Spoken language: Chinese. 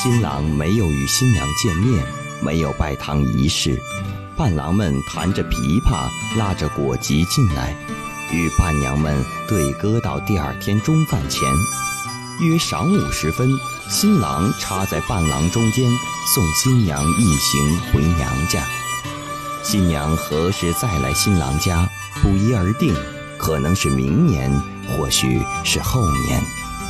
新郎没有与新娘见面，没有拜堂仪式，伴郎们弹着琵琶，拉着果集进来，与伴娘们对歌到第二天中饭前。约晌午时分，新郎插在伴郎中间，送新娘一行回娘家。新娘何时再来新郎家，不一而定，可能是明年，或许是后年。